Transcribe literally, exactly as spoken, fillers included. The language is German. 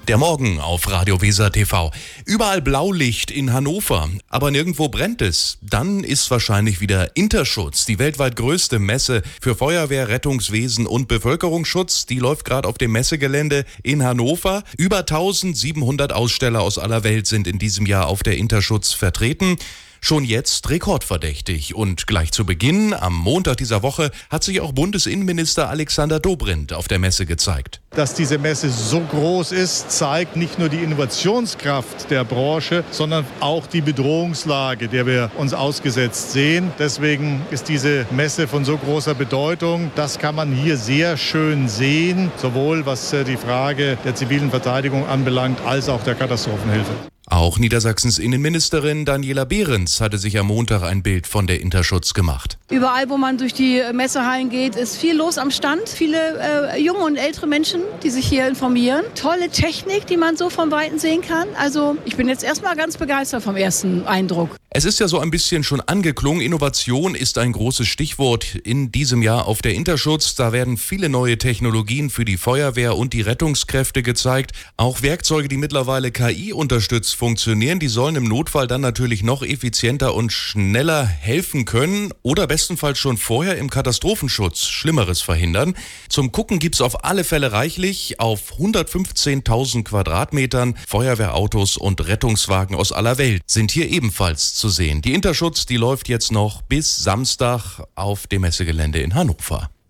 Der Morgen auf Radio Weser T V. Überall Blaulicht in Hannover, aber nirgendwo brennt es. Dann ist wahrscheinlich wieder Interschutz, die weltweit größte Messe für Feuerwehr, Rettungswesen und Bevölkerungsschutz. Die läuft gerade auf dem Messegelände in Hannover. Über eintausendsiebenhundert Aussteller aus aller Welt sind in diesem Jahr auf der Interschutz vertreten. Schon jetzt rekordverdächtig. Und gleich zu Beginn, am Montag dieser Woche, hat sich auch Bundesinnenminister Alexander Dobrindt auf der Messe gezeigt. Dass diese Messe so groß ist, zeigt nicht nur die Innovationskraft der Branche, sondern auch die Bedrohungslage, der wir uns ausgesetzt sehen. Deswegen ist diese Messe von so großer Bedeutung. Das kann man hier sehr schön sehen, sowohl was die Frage der zivilen Verteidigung anbelangt, als auch der Katastrophenhilfe. Auch Niedersachsens Innenministerin Daniela Behrens hatte sich am Montag ein Bild von der Interschutz gemacht. Überall, wo man durch die Messehallen geht, ist viel los am Stand. Viele äh, junge und ältere Menschen, die sich hier informieren. Tolle Technik, die man so von Weitem sehen kann. Also ich bin jetzt erstmal ganz begeistert vom ersten Eindruck. Es ist ja so ein bisschen schon angeklungen. Innovation ist ein großes Stichwort in diesem Jahr auf der Interschutz. Da werden viele neue Technologien für die Feuerwehr und die Rettungskräfte gezeigt. Auch Werkzeuge, die mittlerweile K I unterstützt funktionieren, die sollen im Notfall dann natürlich noch effizienter und schneller helfen können oder bestenfalls schon vorher im Katastrophenschutz Schlimmeres verhindern. Zum Gucken gibt's auf alle Fälle reichlich. Auf hundertfünfzehntausend Quadratmetern Feuerwehrautos und Rettungswagen aus aller Welt sind hier ebenfalls zu sehen. Die Interschutz, die läuft jetzt noch bis Samstag auf dem Messegelände in Hannover.